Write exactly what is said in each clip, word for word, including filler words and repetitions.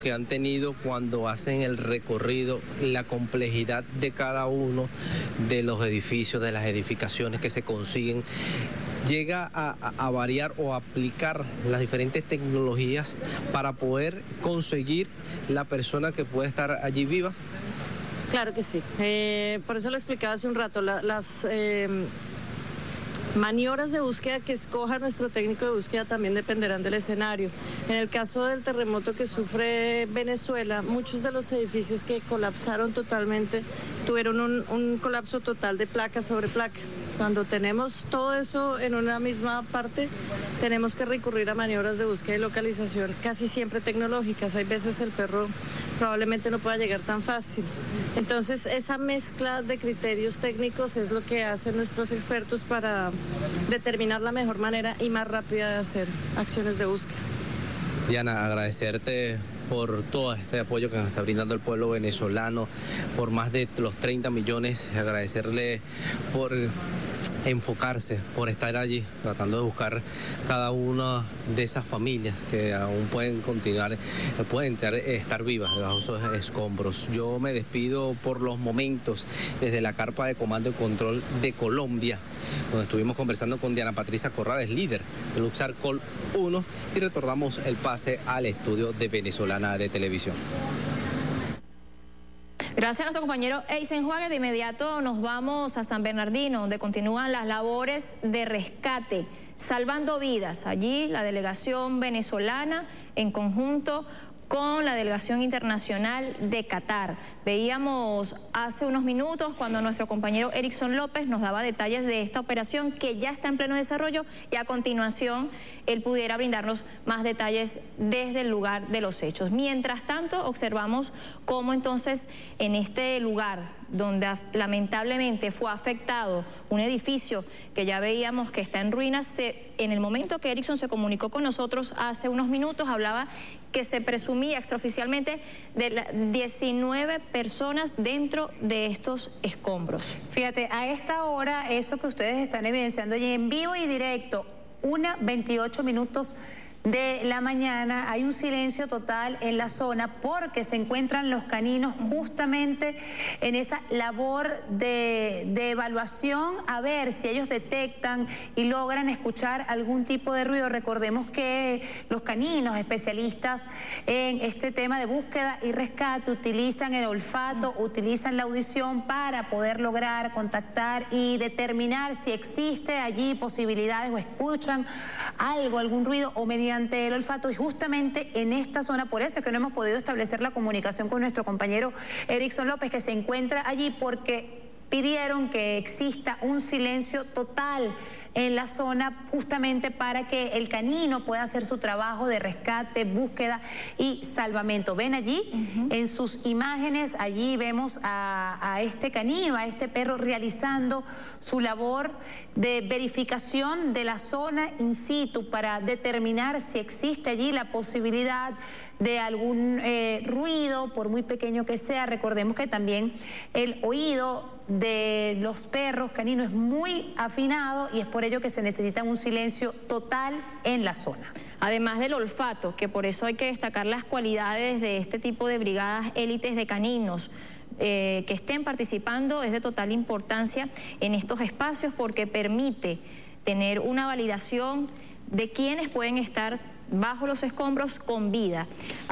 que han tenido cuando hacen el recorrido, la complejidad de cada uno de los edificios, de las edificaciones que se consiguen, llega a, a, a variar o a aplicar las diferentes tecnologías para poder conseguir la persona que puede estar allí viva. Claro que sí, eh, por eso lo explicaba hace un rato, la, las... Eh... maniobras de búsqueda que escoja nuestro técnico de búsqueda también dependerán del escenario. En el caso del terremoto que sufre Venezuela, muchos de los edificios que colapsaron totalmente tuvieron un, un colapso total de placa sobre placa. Cuando tenemos todo eso en una misma parte, tenemos que recurrir a maniobras de búsqueda y localización casi siempre tecnológicas. Hay veces el perro probablemente no pueda llegar tan fácil. Entonces, esa mezcla de criterios técnicos es lo que hacen nuestros expertos para determinar la mejor manera y más rápida de hacer acciones de búsqueda. Diana, agradecerte por todo este apoyo que nos está brindando el pueblo venezolano, por más de los treinta millones, agradecerle por enfocarse, por estar allí, tratando de buscar cada una de esas familias que aún pueden continuar, pueden estar vivas debajo de esos escombros. Yo me despido por los momentos desde la carpa de comando y control de Colombia, donde estuvimos conversando con Diana Patricia Corrales, líder de Luxarcol uno, y retornamos el pase al estudio de Venezolana de Televisión. Gracias a nuestro compañero Eisenhuager. De inmediato nos vamos a San Bernardino, donde continúan las labores de rescate, salvando vidas. Allí la delegación venezolana en conjunto con la delegación internacional de Qatar. Veíamos hace unos minutos cuando nuestro compañero Erickson López nos daba detalles de esta operación que ya está en pleno desarrollo, y a continuación él pudiera brindarnos más detalles desde el lugar de los hechos. Mientras tanto, observamos cómo entonces en este lugar donde lamentablemente fue afectado un edificio que ya veíamos que está en ruinas, se, en el momento que Erickson se comunicó con nosotros hace unos minutos, hablaba que se presumía extraoficialmente de diecinueve personas dentro de estos escombros. Fíjate, a esta hora, eso que ustedes están evidenciando allí en vivo y directo, una veintiocho minutos de la mañana, hay un silencio total en la zona porque se encuentran los caninos justamente en esa labor de, de evaluación, a ver si ellos detectan y logran escuchar algún tipo de ruido. Recordemos que los caninos especialistas en este tema de búsqueda y rescate utilizan el olfato, utilizan la audición para poder lograr contactar y determinar si existe allí posibilidades o escuchan algo, algún ruido o mediante ante el olfato. Y justamente en esta zona, por eso es que no hemos podido establecer la comunicación con nuestro compañero Erickson López, que se encuentra allí, porque pidieron que exista un silencio total en la zona justamente para que el canino pueda hacer su trabajo de rescate, búsqueda y salvamento. Ven allí, uh-huh. en sus imágenes, allí vemos a, a este canino, a este perro realizando su labor de verificación de la zona in situ para determinar si existe allí la posibilidad de algún eh, ruido, por muy pequeño que sea. Recordemos que también el oído de los perros caninos es muy afinado y es por ello que se necesita un silencio total en la zona. Además del olfato, que por eso hay que destacar las cualidades de este tipo de brigadas élites de caninos, eh, que estén participando es de total importancia en estos espacios porque permite tener una validación de quienes pueden estar bajo los escombros con vida.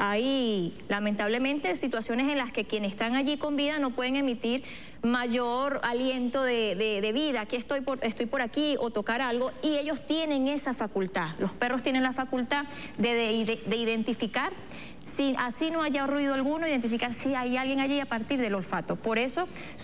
Hay lamentablemente situaciones en las que quienes están allí con vida no pueden emitir mayor aliento de, de, de vida, aquí estoy por, estoy por aquí, o tocar algo, y ellos tienen esa facultad. Los perros tienen la facultad de, de, de identificar, si así no haya ruido alguno, identificar si hay alguien allí a partir del olfato. Por eso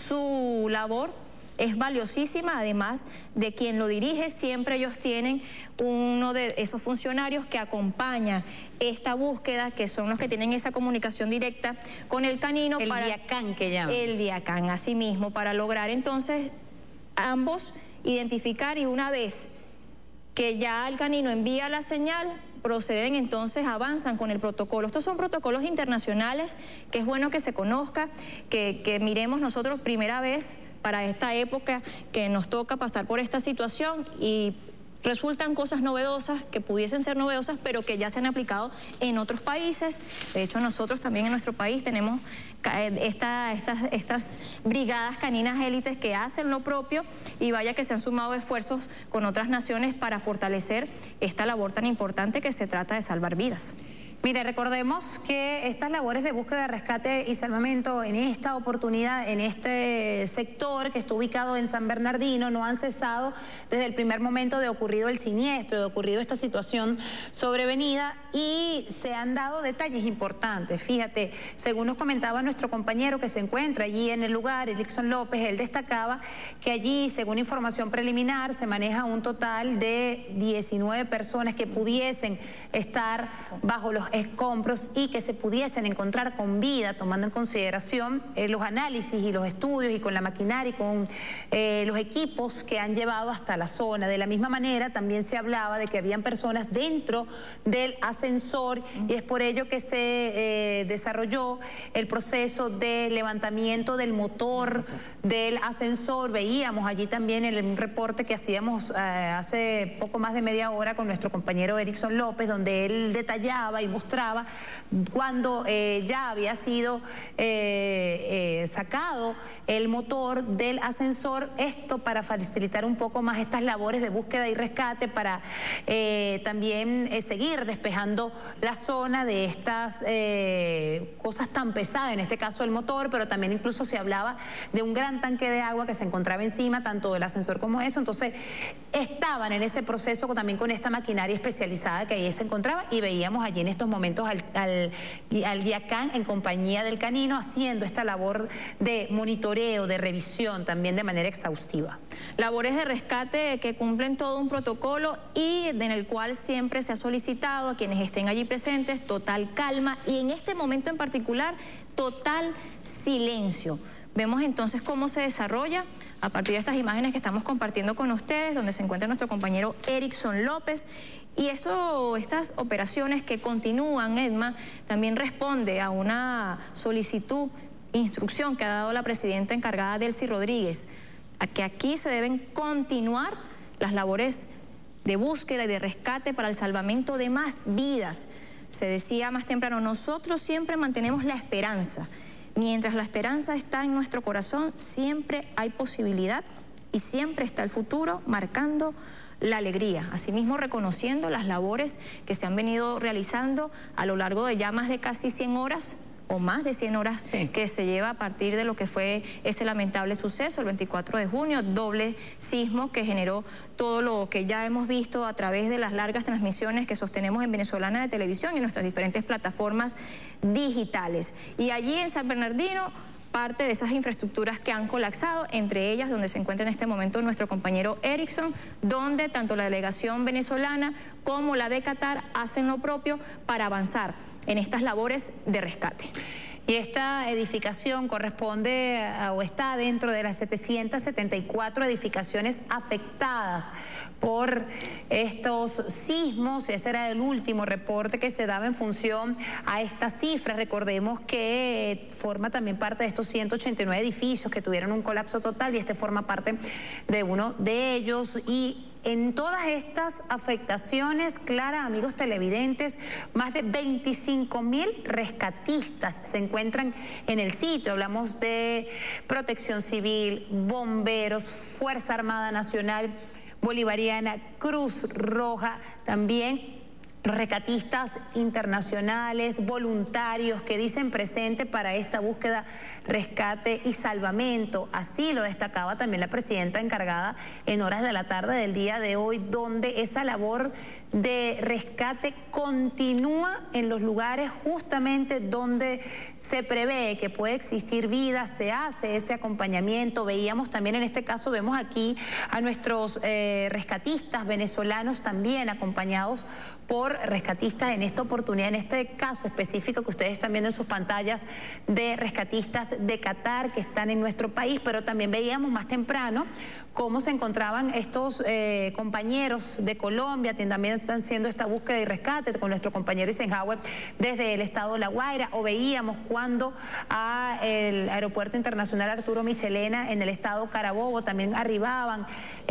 su labor es valiosísima, además de quien lo dirige. Siempre ellos tienen uno de esos funcionarios que acompaña esta búsqueda, que son los que tienen esa comunicación directa con el canino. El para, diacán que llaman. El diacán, así mismo, para lograr entonces ambos identificar, y una vez que ya el canino envía la señal, proceden entonces, avanzan con el protocolo. Estos son protocolos internacionales que es bueno que se conozca, que, que miremos nosotros primera vez para esta época que nos toca pasar por esta situación, y resultan cosas novedosas, que pudiesen ser novedosas, pero que ya se han aplicado en otros países. De hecho, nosotros también en nuestro país tenemos esta, estas, estas brigadas caninas élites que hacen lo propio, y vaya que se han sumado esfuerzos con otras naciones para fortalecer esta labor tan importante que se trata de salvar vidas. Mire, recordemos que estas labores de búsqueda, rescate y salvamento en esta oportunidad, en este sector que está ubicado en San Bernardino, no han cesado desde el primer momento de ocurrido el siniestro, de ocurrido esta situación sobrevenida, y se han dado detalles importantes. Fíjate, según nos comentaba nuestro compañero que se encuentra allí en el lugar, Erickson López, él destacaba que allí, según información preliminar, se maneja un total de diecinueve personas que pudiesen estar bajo los escombros y que se pudiesen encontrar con vida, tomando en consideración eh, los análisis y los estudios y con la maquinaria y con eh, los equipos que han llevado hasta la zona. De la misma manera, también se hablaba de que habían personas dentro del ascensor, y es por ello que se eh, desarrolló el proceso de levantamiento del motor del ascensor. Veíamos allí también el, un reporte que hacíamos eh, hace poco más de media hora con nuestro compañero Erickson López, donde él detallaba y mostraba cuando eh, ya había sido eh, eh, sacado el motor del ascensor, esto para facilitar un poco más estas labores de búsqueda y rescate, para eh, también eh, seguir despejando la zona de estas eh, cosas tan pesadas, en este caso el motor, pero también incluso se hablaba de un gran tanque de agua que se encontraba encima, tanto del ascensor como eso. Entonces estaban en ese proceso también con esta maquinaria especializada que ahí se encontraba, y veíamos allí en estos momentos al, al, al Guiacán en compañía del canino haciendo esta labor de monitoreo, de revisión también de manera exhaustiva. Labores de rescate que cumplen todo un protocolo y en el cual siempre se ha solicitado a quienes estén allí presentes total calma, y en este momento en particular total silencio. Vemos entonces cómo se desarrolla a partir de estas imágenes que estamos compartiendo con ustedes, donde se encuentra nuestro compañero Erickson López. Y eso, estas operaciones que continúan, Edma, también responde a una solicitud, instrucción que ha dado la presidenta encargada, Delcy Rodríguez, a que aquí se deben continuar las labores de búsqueda y de rescate para el salvamento de más vidas. Se decía más temprano, nosotros siempre mantenemos la esperanza. Mientras la esperanza está en nuestro corazón, siempre hay posibilidad y siempre está el futuro marcando la alegría. Asimismo, reconociendo las labores que se han venido realizando a lo largo de ya más de casi cien horas o más de cien horas, sí, que se lleva a partir de lo que fue ese lamentable suceso el veinticuatro de junio, doble sismo que generó todo lo que ya hemos visto a través de las largas transmisiones que sostenemos en Venezolana de Televisión y en nuestras diferentes plataformas digitales. Y allí en San Bernardino, parte de esas infraestructuras que han colapsado, entre ellas donde se encuentra en este momento nuestro compañero Erickson, donde tanto la delegación venezolana como la de Qatar hacen lo propio para avanzar en estas labores de rescate. Y esta edificación corresponde a, o está dentro de las setecientas setenta y cuatro edificaciones afectadas por estos sismos. Ese era el último reporte que se daba en función a estas cifras. Recordemos que forma también parte de estos ciento ochenta y nueve edificios que tuvieron un colapso total, y este forma parte de uno de ellos. Y en todas estas afectaciones, Clara, amigos televidentes, más de veinticinco mil rescatistas se encuentran en el sitio. Hablamos de Protección Civil, bomberos, Fuerza Armada Nacional Bolivariana, Cruz Roja, también rescatistas internacionales, voluntarios que dicen presente para esta búsqueda, rescate y salvamento. Así lo destacaba también la presidenta encargada en horas de la tarde del día de hoy, donde esa labor de rescate continúa en los lugares justamente donde se prevé que puede existir vida, se hace ese acompañamiento. Veíamos también en este caso, vemos aquí a nuestros eh, rescatistas venezolanos también acompañados por rescatistas en esta oportunidad, en este caso específico que ustedes están viendo en sus pantallas, de rescatistas de Qatar que están en nuestro país, pero también veíamos más temprano cómo se encontraban estos eh, compañeros de Colombia, que también están haciendo esta búsqueda y rescate con nuestro compañero Eisenhower desde el estado de La Guaira, o veíamos cuando al aeropuerto internacional Arturo Michelena en el estado Carabobo también arribaban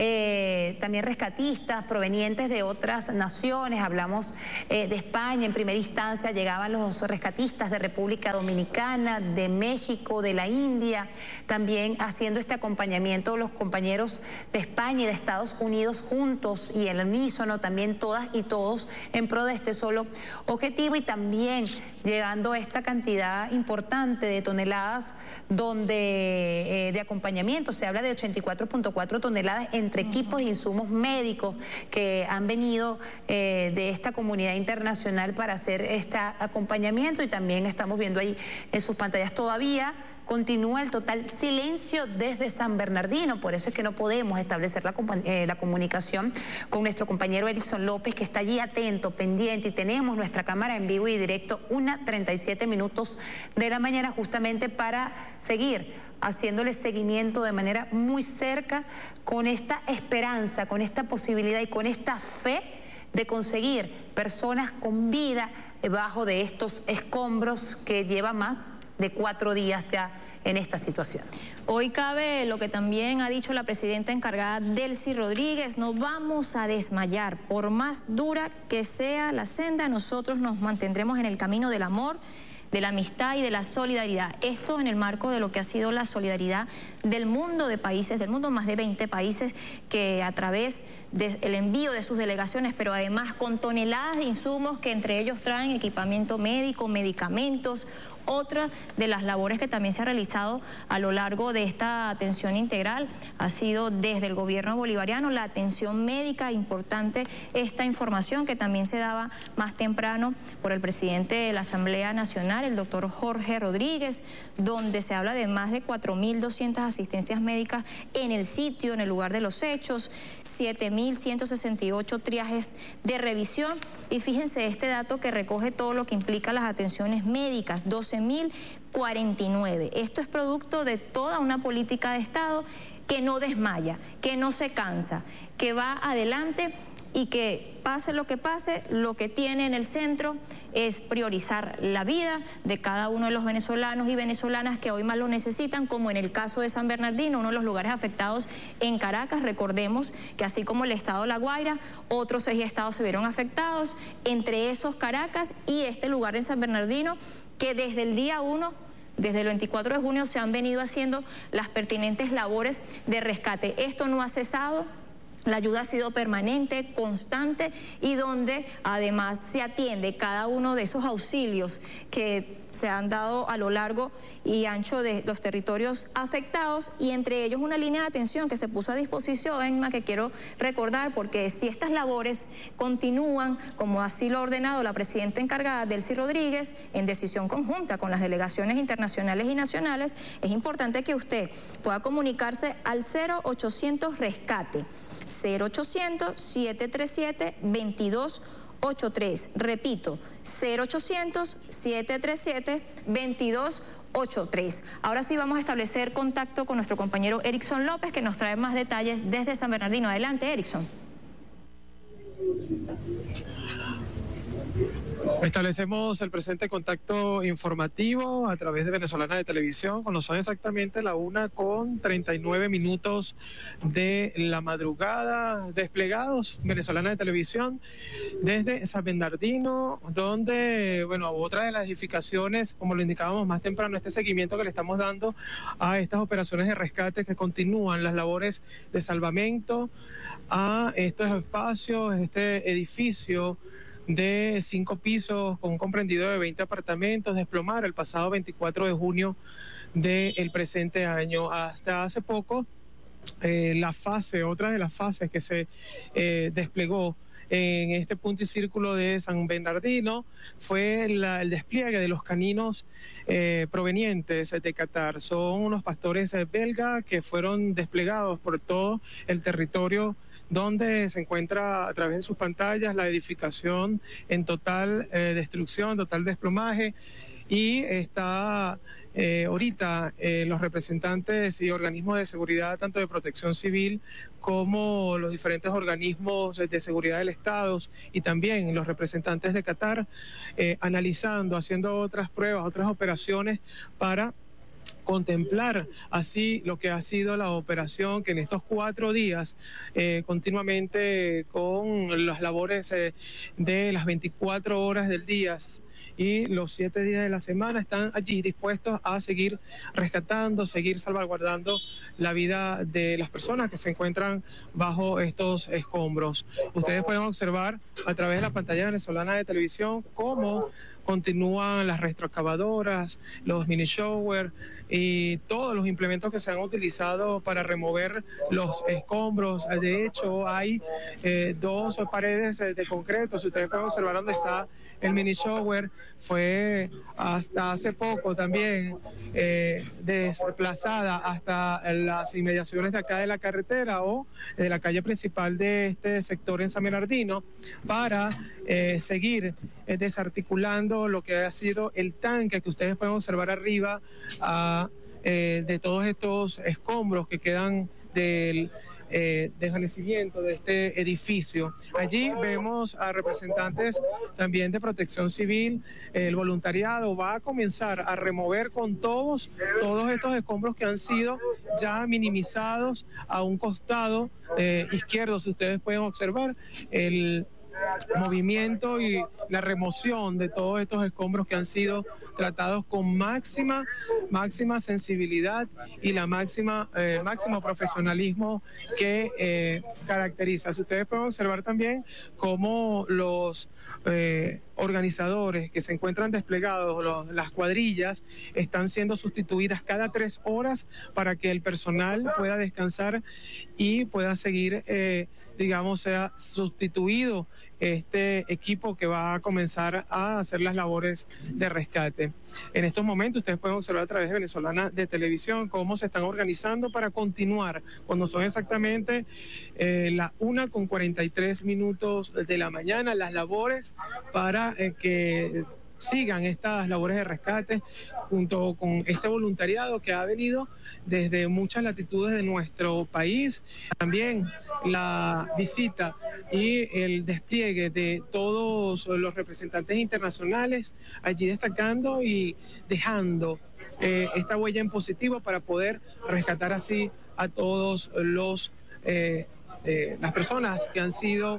eh, también rescatistas provenientes de otras naciones. Hablamos eh, de España en primera instancia, llegaban los rescatistas de República Dominicana, de México, de la India, también haciendo este acompañamiento los compañeros de España y de Estados Unidos juntos y en el unísono, también todas y todos en pro de este solo objetivo, y también llegando a esta cantidad importante de toneladas donde eh, de acompañamiento. Se habla de ochenta y cuatro punto cuatro toneladas entre equipos e insumos médicos que han venido eh, de esta comunidad internacional para hacer este acompañamiento, y también estamos viendo ahí en sus pantallas todavía continúa el total silencio desde San Bernardino. Por eso es que no podemos establecer la, eh, la comunicación con nuestro compañero Erickson López, que está allí atento, pendiente, y tenemos nuestra cámara en vivo y directo, una treinta y siete minutos de la mañana, justamente para seguir haciéndole seguimiento de manera muy cerca, con esta esperanza, con esta posibilidad y con esta fe de conseguir personas con vida debajo de estos escombros que lleva más de cuatro días ya en esta situación. Hoy cabe lo que también ha dicho la presidenta encargada, Delcy Rodríguez: no vamos a desmayar, por más dura que sea la senda, nosotros nos mantendremos en el camino del amor, de la amistad y de la solidaridad. Esto en el marco de lo que ha sido la solidaridad del mundo de países, del mundo, más de veinte países que a través del envío de sus delegaciones, pero además con toneladas de insumos que entre ellos traen equipamiento médico, medicamentos. Otra de las labores que también se ha realizado a lo largo de esta atención integral ha sido desde el gobierno bolivariano la atención médica. Importante esta información que también se daba más temprano por el presidente de la Asamblea Nacional, el doctor Jorge Rodríguez, donde se habla de más de cuatro mil doscientas asistencias médicas en el sitio, en el lugar de los hechos, siete mil ciento sesenta y ocho triajes de revisión, y fíjense este dato que recoge todo lo que implica las atenciones médicas, doce mil cuarenta y nueve. Esto es producto de toda una política de Estado que no desmaya, que no se cansa, que va adelante, y que pase lo que pase, lo que tiene en el centro es priorizar la vida de cada uno de los venezolanos y venezolanas que hoy más lo necesitan, como en el caso de San Bernardino, uno de los lugares afectados en Caracas. Recordemos que así como el estado de La Guaira, otros seis estados se vieron afectados, entre esos Caracas y este lugar en San Bernardino, que desde el día uno, desde el veinticuatro de junio, se han venido haciendo las pertinentes labores de rescate. Esto no ha cesado. La ayuda ha sido permanente, constante, y donde además se atiende cada uno de esos auxilios que se han dado a lo largo y ancho de los territorios afectados, y entre ellos una línea de atención que se puso a disposición, Emma, que quiero recordar, porque si estas labores continúan, como así lo ha ordenado la presidenta encargada, Delcy Rodríguez, en decisión conjunta con las delegaciones internacionales y nacionales, es importante que usted pueda comunicarse al cero ochocientos rescate, cero ochocientos, siete tres siete, veintidós ochenta y tres. Repito, cero ochocientos, siete tres siete, veintidós ochenta y tres. Ahora sí vamos a establecer contacto con nuestro compañero Erickson López, que nos trae más detalles desde San Bernardino. Adelante, Erickson. Establecemos el presente contacto informativo a través de Venezolana de Televisión, cuando son exactamente la una con treinta y nueve minutos de la madrugada, desplegados Venezolana de Televisión desde San Bernardino, donde, bueno, otra de las edificaciones, como lo indicábamos más temprano, este seguimiento que le estamos dando a estas operaciones de rescate que continúan, las labores de salvamento a estos espacios, este edificio de cinco pisos con un comprendido de veinte apartamentos, desplomar el pasado veinticuatro de junio del presente año. Hasta hace poco, eh, la fase, otra de las fases que se eh, desplegó en este punto y círculo de San Bernardino fue la, el despliegue de los caninos eh, provenientes de Qatar. Son unos pastores belgas que fueron desplegados por todo el territorio donde se encuentra a través de sus pantallas la edificación en total eh, destrucción, total desplomaje, y está eh, ahorita eh, los representantes y organismos de seguridad, tanto de protección civil como los diferentes organismos de seguridad del Estado y también los representantes de Qatar, eh, analizando, haciendo otras pruebas, otras operaciones para contemplar así lo que ha sido la operación, que en estos cuatro días eh, continuamente con las labores eh, de las veinticuatro horas del día y los siete días de la semana están allí dispuestos a seguir rescatando, seguir salvaguardando la vida de las personas que se encuentran bajo estos escombros. Ustedes pueden observar a través de la pantalla venezolana de televisión cómo continúan las retroexcavadoras, los mini shower y todos los implementos que se han utilizado para remover los escombros. De hecho, hay eh, dos paredes de concreto. Si ustedes pueden observar dónde está el mini shower, fue hasta hace poco también eh, desplazada hasta las inmediaciones de acá de la carretera o de la calle principal de este sector en San Bernardino para eh, seguir eh, desarticulando lo que ha sido el tanque que ustedes pueden observar arriba a, eh, de todos estos escombros que quedan del Eh, desvanecimiento de este edificio. Allí vemos a representantes también de protección civil. El voluntariado va a comenzar a remover con todos, todos estos escombros que han sido ya minimizados a un costado eh, izquierdo. Si ustedes pueden observar el movimiento y la remoción de todos estos escombros que han sido tratados con máxima, máxima sensibilidad y la máxima, eh, máximo profesionalismo que eh, caracteriza. Si ustedes pueden observar también cómo los eh, organizadores que se encuentran desplegados, los, las cuadrillas, están siendo sustituidas cada tres horas para que el personal pueda descansar y pueda seguir eh, digamos, sea sustituido este equipo que va a comenzar a hacer las labores de rescate. En estos momentos ustedes pueden observar a través de Venezolana de Televisión cómo se están organizando para continuar cuando son exactamente eh, las una con cuarenta y tres minutos de la mañana las labores para eh, que sigan estas labores de rescate junto con este voluntariado que ha venido desde muchas latitudes de nuestro país. También la visita y el despliegue de todos los representantes internacionales allí destacando y dejando eh, esta huella en positivo para poder rescatar así a todos los eh, eh, las personas que han sido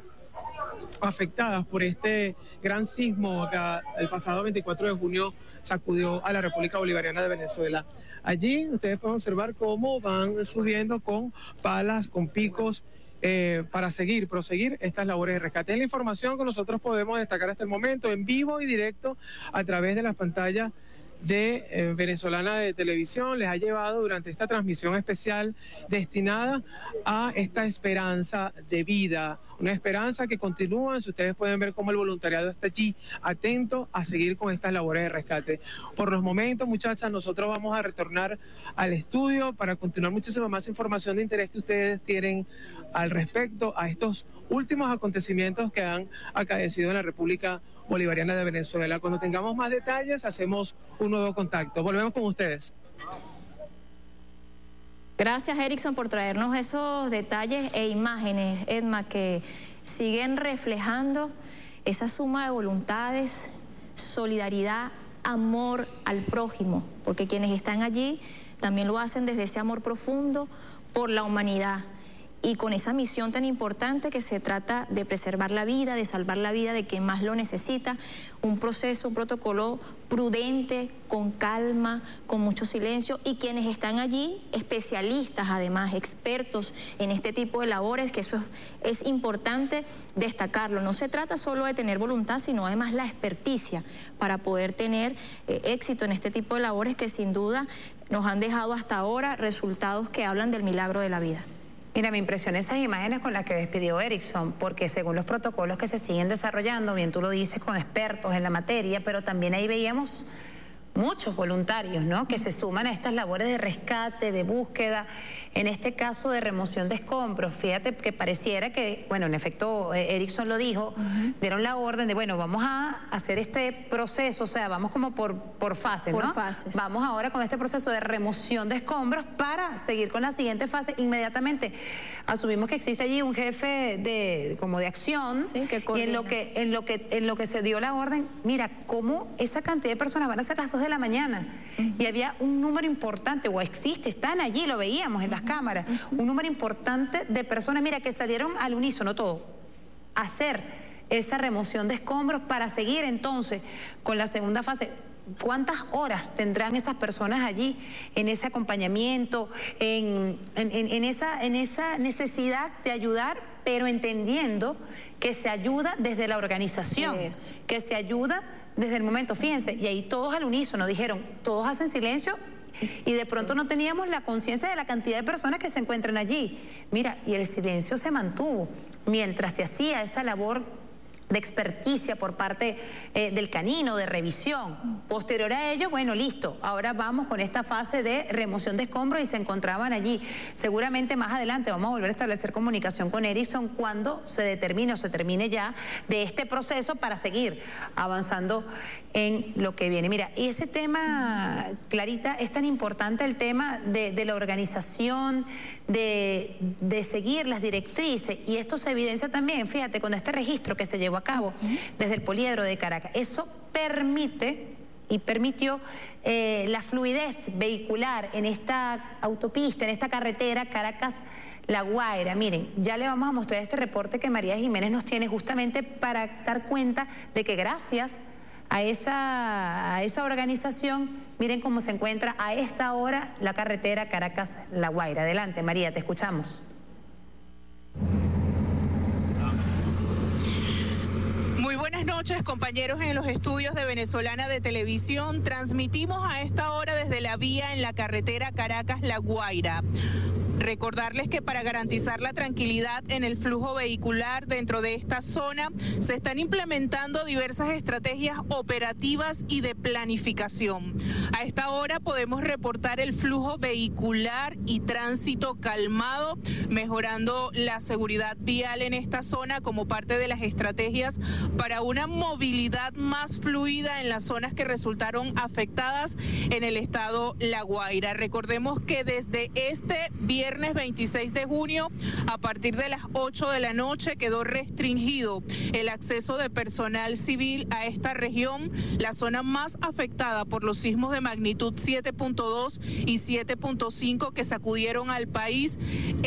afectadas por este gran sismo que el pasado veinticuatro de junio sacudió a la República Bolivariana de Venezuela. Allí ustedes pueden observar cómo van subiendo con palas, con picos, eh, para seguir, proseguir estas labores de rescate. Es la información que nosotros podemos destacar hasta el momento, en vivo y directo a través de las pantallas de eh, Venezolana de Televisión. Les ha llevado durante esta transmisión especial destinada a esta esperanza de vida, una esperanza que continúa. Si ustedes pueden ver cómo el voluntariado está allí atento a seguir con estas labores de rescate. Por los momentos, muchachas, nosotros vamos a retornar al estudio para continuar muchísima más información de interés que ustedes tienen al respecto a estos últimos acontecimientos que han acaecido en la República Bolivariana de Venezuela. Cuando tengamos más detalles, hacemos un nuevo contacto. Volvemos con ustedes. Gracias, Erickson, por traernos esos detalles e imágenes, Edma, que siguen reflejando esa suma de voluntades, solidaridad, amor al prójimo, porque quienes están allí también lo hacen desde ese amor profundo por la humanidad. Y con esa misión tan importante que se trata de preservar la vida, de salvar la vida de quien más lo necesita, un proceso, un protocolo prudente, con calma, con mucho silencio, y quienes están allí, especialistas además, expertos en este tipo de labores, que eso es, es importante destacarlo. No se trata solo de tener voluntad, sino además la experticia para poder tener eh, éxito en este tipo de labores que sin duda nos han dejado hasta ahora resultados que hablan del milagro de la vida. Mira, me impresionan esas imágenes con las que despidió Erickson, porque según los protocolos que se siguen desarrollando, bien tú lo dices, con expertos en la materia, pero también ahí veíamos muchos voluntarios, ¿no?, que se suman a estas labores de rescate, de búsqueda, en este caso de remoción de escombros. Fíjate que pareciera que, bueno, en efecto, Erickson lo dijo, uh-huh. dieron la orden de, bueno, vamos a hacer este proceso, o sea, vamos como por, por fases, por ¿no? fases. Vamos ahora con este proceso de remoción de escombros para seguir con la siguiente fase. Inmediatamente asumimos que existe allí un jefe de, como de acción, sí, que y en lo que, en, lo que, en lo que se dio la orden, mira, cómo esa cantidad de personas van a ser las dos de la mañana. Uh-huh. Y había un número importante, o existe, están allí, lo veíamos en las uh-huh. cámaras, uh-huh. un número importante de personas, mira, que salieron al unísono todo, a hacer esa remoción de escombros para seguir entonces con la segunda fase. ¿Cuántas horas tendrán esas personas allí en ese acompañamiento, en, en, en, esa, en esa necesidad de ayudar, pero entendiendo que se ayuda desde la organización, Eso. que se ayuda desde el momento? Fíjense, y ahí todos al unísono dijeron, todos hacen silencio, y de pronto no teníamos la conciencia de la cantidad de personas que se encuentran allí. Mira, y el silencio se mantuvo mientras se hacía esa labor de experticia por parte eh, del canino, de revisión. Posterior a ello, bueno, listo, ahora vamos con esta fase de remoción de escombros y se encontraban allí. Seguramente más adelante vamos a volver a establecer comunicación con Erickson cuando se determine o se termine ya de este proceso para seguir avanzando en lo que viene. Mira, y ese tema, Clarita, es tan importante, el tema de, de la organización, de, de seguir las directrices, y esto se evidencia también, fíjate, con este registro que se llevó a cabo desde el poliedro de Caracas. Eso permite y permitió eh, la fluidez vehicular en esta autopista, en esta carretera Caracas-La Guaira. Miren, ya le vamos a mostrar este reporte que María Jiménez nos tiene justamente para dar cuenta de que gracias a esa, a esa organización, miren cómo se encuentra a esta hora la carretera Caracas-La Guaira. Adelante, María, te escuchamos. Muy buenas noches, compañeros en los estudios de Venezolana de Televisión. Transmitimos a esta hora desde la vía en la carretera Caracas-La Guaira. Recordarles que para garantizar la tranquilidad en el flujo vehicular dentro de esta zona se están implementando diversas estrategias operativas y de planificación. A esta hora podemos reportar el flujo vehicular y tránsito calmado, mejorando la seguridad vial en esta zona como parte de las estrategias para una movilidad más fluida en las zonas que resultaron afectadas en el estado La Guaira. Recordemos que desde este viernes Viernes veintiséis de junio, a partir de las ocho de la noche, quedó restringido el acceso de personal civil a esta región, la zona más afectada por los sismos de magnitud siete punto dos y siete punto cinco que sacudieron al país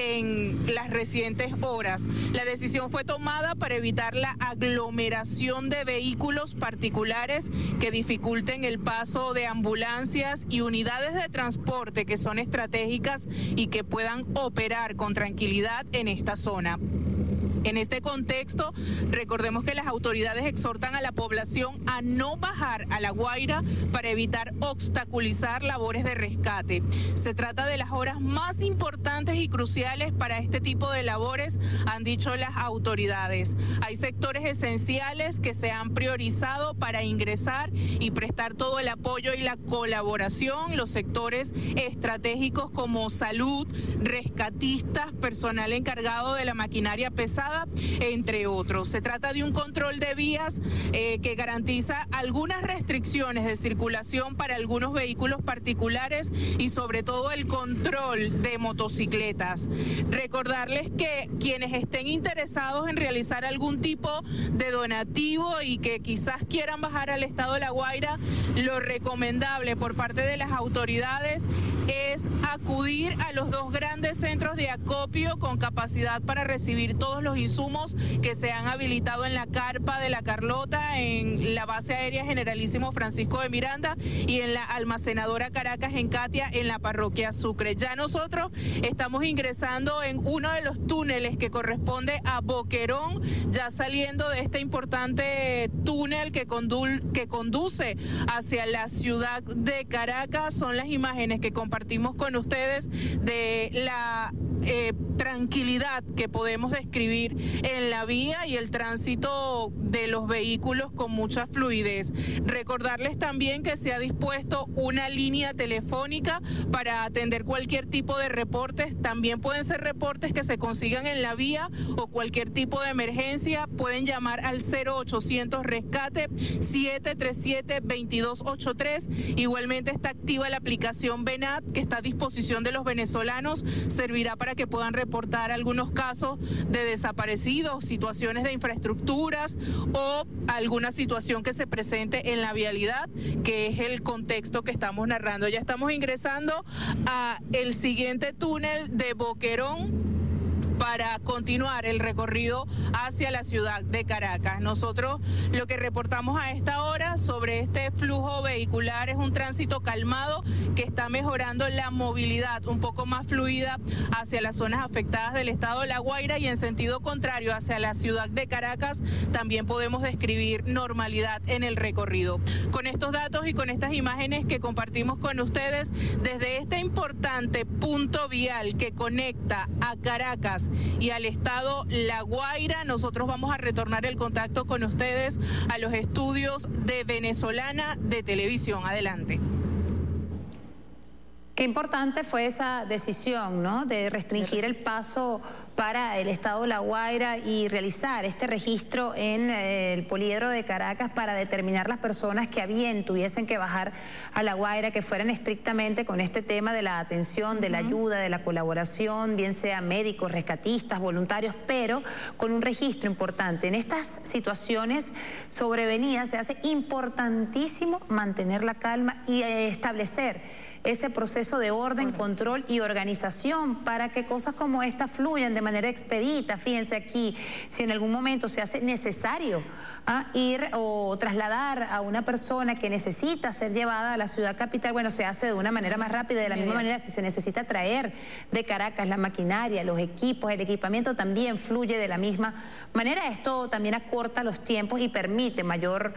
en las recientes horas. La decisión fue tomada para evitar la aglomeración de vehículos particulares que dificulten el paso de ambulancias y unidades de transporte que son estratégicas y que puedan operar con tranquilidad en esta zona. En este contexto, recordemos que las autoridades exhortan a la población a no bajar a La Guaira para evitar obstaculizar labores de rescate. Se trata de las horas más importantes y cruciales para este tipo de labores, han dicho las autoridades. Hay sectores esenciales que se han priorizado para ingresar y prestar todo el apoyo y la colaboración. Los sectores estratégicos como salud, rescatistas, personal encargado de la maquinaria pesada, entre otros. Se trata de un control de vías eh, que garantiza algunas restricciones de circulación para algunos vehículos particulares y sobre todo el control de motocicletas. Recordarles que quienes estén interesados en realizar algún tipo de donativo y que quizás quieran bajar al estado de La Guaira, lo recomendable por parte de las autoridades es acudir a los dos grandes centros de acopio con capacidad para recibir todos los insumos que se han habilitado en la carpa de La Carlota, en la base aérea Generalísimo Francisco de Miranda y en la almacenadora Caracas en Catia, en la parroquia Sucre. Ya nosotros estamos ingresando en uno de los túneles que corresponde a Boquerón, ya saliendo de este importante túnel que, condu- que conduce hacia la ciudad de Caracas. Son las imágenes que compartimos con ustedes de la eh, tranquilidad que podemos describir en la vía y el tránsito de los vehículos con mucha fluidez. Recordarles también que se ha dispuesto una línea telefónica para atender cualquier tipo de reportes. También pueden ser reportes que se consigan en la vía o cualquier tipo de emergencia. Pueden llamar al cero ochocientos rescate siete tres siete, dos dos ocho tres. Igualmente está activa la aplicación Venat, que está a disposición de los venezolanos. Servirá para que puedan reportar algunos casos de desaparecidos, situaciones de infraestructuras o alguna situación que se presente en la vialidad, que es el contexto que estamos narrando. Ya estamos ingresando a el siguiente túnel de Boquerón para continuar el recorrido hacia la ciudad de Caracas. Nosotros lo que reportamos a esta hora sobre este flujo vehicular es un tránsito calmado que está mejorando la movilidad un poco más fluida hacia las zonas afectadas del estado de La Guaira, y en sentido contrario hacia la ciudad de Caracas también podemos describir normalidad en el recorrido. Con estos datos y con estas imágenes que compartimos con ustedes desde este importante punto vial que conecta a Caracas y al estado La Guaira, nosotros vamos a retornar el contacto con ustedes a los estudios de Venezolana de Televisión. Adelante. Qué importante fue esa decisión, ¿no?, de restringir el paso para el estado de La Guaira y realizar este registro en el poliedro de Caracas para determinar las personas que a bien tuviesen que bajar a La Guaira, que fueran estrictamente con este tema de la atención, de la ayuda, de la colaboración, bien sea médicos, rescatistas, voluntarios, pero con un registro importante. En estas situaciones sobrevenidas se hace importantísimo mantener la calma y establecer ese proceso de orden, control y organización para que cosas como esta fluyan de manera expedita. Fíjense aquí, si en algún momento se hace necesario ¿ah? ir o trasladar a una persona que necesita ser llevada a la ciudad capital, bueno, se hace de una manera más rápida. De la misma manera, si se necesita traer de Caracas la maquinaria, los equipos, el equipamiento, también fluye de la misma manera. Esto también acorta los tiempos y permite mayor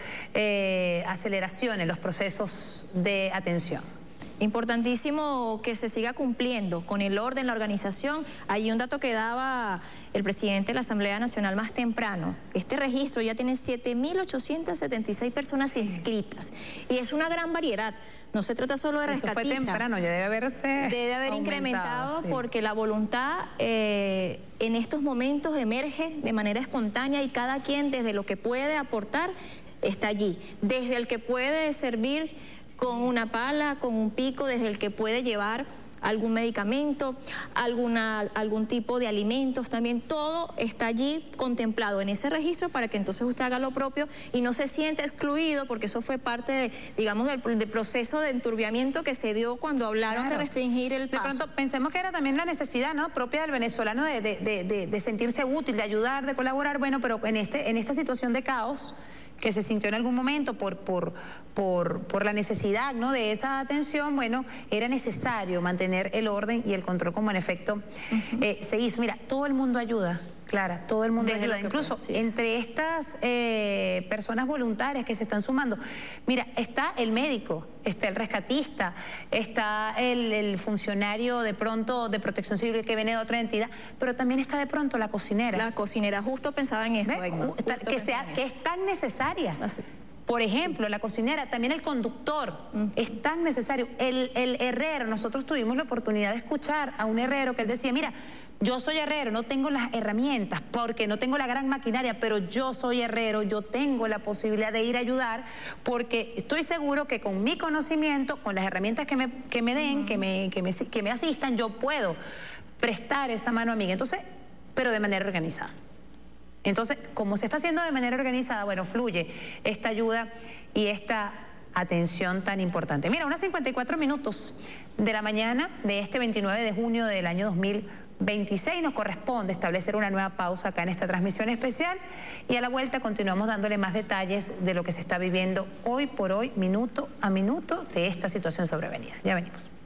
eh, aceleración en los procesos de atención. Importantísimo que se siga cumpliendo con el orden, la organización. Hay un dato que daba el presidente de la Asamblea Nacional más temprano. Este registro ya tiene siete mil ochocientas setenta y seis personas inscritas. Y es una gran variedad. No se trata solo de rescatistas. Eso fue temprano, ya debe haberse Debe haber incrementado, sí, porque la voluntad eh, en estos momentos emerge de manera espontánea y cada quien desde lo que puede aportar está allí. Desde el que puede servir con una pala, con un pico, desde el que puede llevar algún medicamento, alguna, algún tipo de alimentos también, todo está allí contemplado en ese registro para que entonces usted haga lo propio y no se sienta excluido, porque eso fue parte, de, digamos, del, del proceso de enturbiamiento que se dio cuando hablaron claro. de restringir el paso. De pronto pensemos que era también la necesidad, ¿no?, propia del venezolano de, de, de, de, de sentirse útil, de ayudar, de colaborar, bueno, pero en, este, en esta situación de caos que se sintió en algún momento por, por, por, por la necesidad, ¿no?, de esa atención, bueno, era necesario mantener el orden y el control como en efecto uh-huh. eh, se hizo. Mira, todo el mundo ayuda, Clara, todo el mundo Desde ayuda, incluso puede, sí, entre sí. estas eh, personas voluntarias que se están sumando. Mira, está el médico, está el rescatista, está el, el funcionario de pronto de protección civil que viene de otra entidad, pero también está de pronto la cocinera. La cocinera, justo pensaba en eso. Justo que, sea, que es tan necesaria. Así. Por ejemplo, sí. la cocinera, también el conductor, mm. es tan necesario. El, el herrero, nosotros tuvimos la oportunidad de escuchar a un herrero que él decía, mira, yo soy herrero, no tengo las herramientas porque no tengo la gran maquinaria, pero yo soy herrero, yo tengo la posibilidad de ir a ayudar porque estoy seguro que con mi conocimiento, con las herramientas que me, que me den, mm. que, me, que, me, que me asistan, yo puedo prestar esa mano amiga. Entonces, pero de manera organizada. Entonces, como se está haciendo de manera organizada, bueno, fluye esta ayuda y esta atención tan importante. Mira, unas cincuenta y cuatro minutos de la mañana de este veintinueve de junio del año dos mil veintiséis nos corresponde establecer una nueva pausa acá en esta transmisión especial y a la vuelta continuamos dándole más detalles de lo que se está viviendo hoy por hoy, minuto a minuto, de esta situación sobrevenida. Ya venimos.